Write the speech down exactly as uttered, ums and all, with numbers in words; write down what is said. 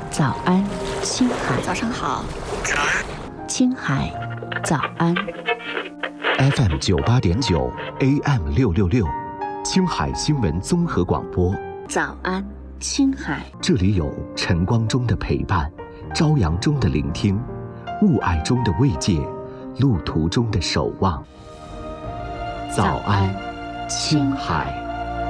早安，青海。 早上好，早安， 青海，早安。 F M 九八点九 A M 六六六，青海新闻综合广播。 早安，青海。 这里有晨光中的陪伴，朝阳中的聆听，雾霭中的慰藉，路途中的守望。早安，青海。